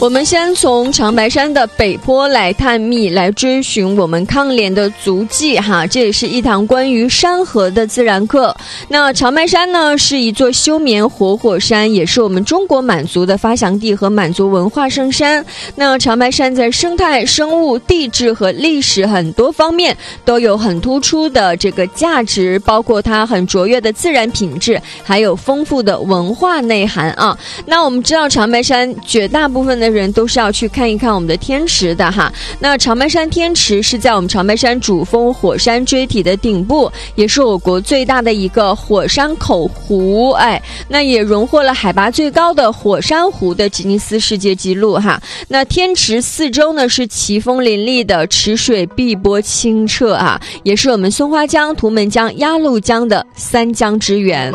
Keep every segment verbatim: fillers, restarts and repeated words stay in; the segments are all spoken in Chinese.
我们先从长白山的北坡来探秘，来追寻我们抗联的足迹哈。这也是一堂关于山河的自然课。那长白山呢，是一座休眠活火山，也是我们中国满族的发祥地和满族文化圣山。那长白山在生态、生物、地质和历史很多方面都有很突出的这个价值，包括它很卓越的自然品质，还有丰富的文化内涵啊。那我们知道长白山绝大部分的人都是要去看一看我们的天池的哈。那长白山天池是在我们长白山主峰火山锥体的顶部，也是我国最大的一个火山口湖，哎，那也荣获了海拔最高的火山湖的吉尼斯世界纪录哈。那天池四周呢是奇峰林立的，池水碧波清澈啊，也是我们松花江、图们江、鸭绿江的三江之源。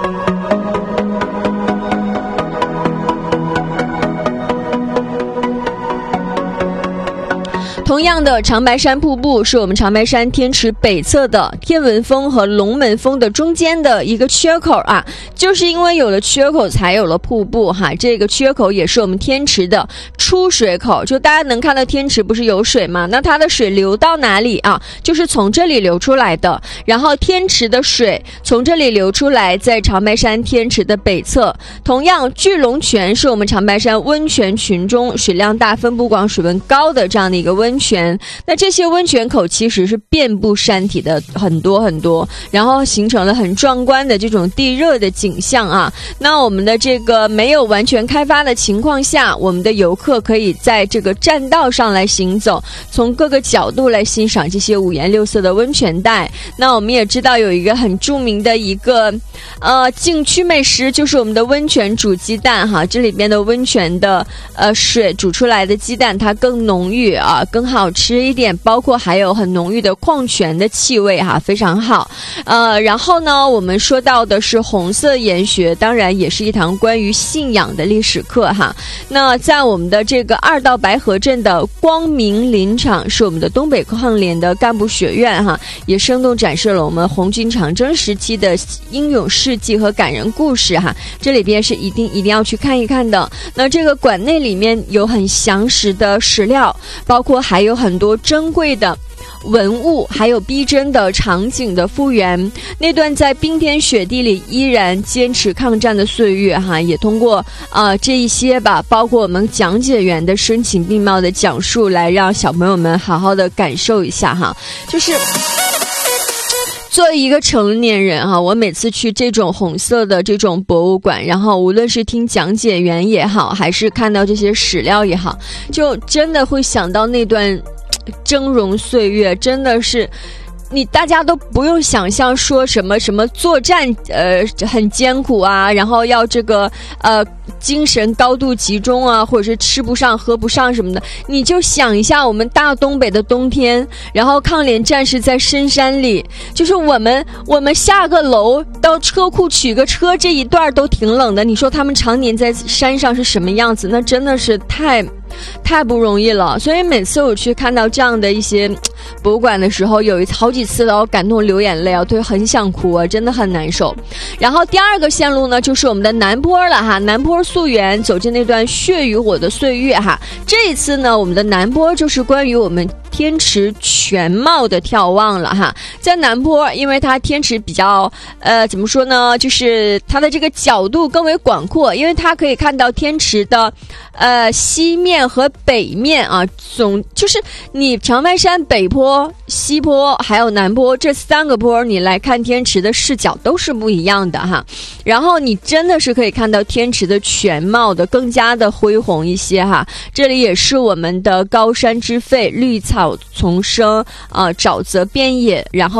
同样的，长白山瀑布是我们长白山天池北侧的天文峰和龙门峰的中间的一个缺口啊，就是因为有了缺口才有了瀑布哈。这个缺口也是我们天池的出水口，就大家能看到天池不是有水吗？那它的水流到哪里啊？就是从这里流出来的。然后天池的水从这里流出来，在长白山天池的北侧。同样，巨龙泉是我们长白山温泉群中水量大、分布广、水温高的这样的一个温泉。那这些温泉口其实是遍布山体的很多很多，然后形成了很壮观的这种地热的景象啊。那我们的这个没有完全开发的情况下，我们的游客可以在这个栈道上来行走，从各个角度来欣赏这些五颜六色的温泉带。那我们也知道有一个很著名的一个呃景区美食，就是我们的温泉煮鸡蛋哈。这里边的温泉的呃水煮出来的鸡蛋，它更浓郁啊，更好吃一点，包括还有很浓郁的矿泉的气味哈，非常好。呃，然后呢，我们说到的是红色研学，当然也是一堂关于信仰的历史课哈。那在我们的这个二道白河镇的光明林场，是我们的东北抗联的干部学院哈，也生动展示了我们红军长征时期的英勇事迹和感人故事哈。这里边是一定一定要去看一看的。那这个馆内里面有很详实的史料，包括还有很多珍贵的文物，还有逼真的场景的复原。那段在冰天雪地里依然坚持抗战的岁月哈，也通过呃这一些吧，包括我们讲解员的声情并茂的讲述，来让小朋友们好好的感受一下哈。就是作为一个成年人哈，我每次去这种红色的这种博物馆，然后无论是听讲解员也好，还是看到这些史料也好，就真的会想到那段峥嵘岁月，真的是你大家都不用想象说什么什么作战呃很艰苦啊，然后要这个呃精神高度集中啊，或者是吃不上喝不上什么的，你就想一下我们大东北的冬天，然后抗联战士在深山里，就是我们我们下个楼到车库取个车这一段都挺冷的，你说他们常年在山上是什么样子？那真的是太太不容易了。所以每次我去看到这样的一些博物馆的时候，有一好几次了，我感动流眼泪啊，对，很想哭啊，真的很难受。然后第二个线路呢，就是我们的南坡了哈，南坡溯源，走进那段血与火的岁月哈。这一次呢，我们的南坡就是关于我们天池全貌的眺望了哈。在南坡，因为它天池比较呃怎么说呢，就是它的这个角度更为广阔，因为它可以看到天池的呃西面和北面啊，总就是你长白山北坡、西坡还有南坡这三个坡，你来看天池的视角都是不一样的哈。然后你真的是可以看到天池的全貌的更加的恢宏一些哈。这里也是我们的高山之肺，绿草丛生啊、呃，沼泽遍野，然后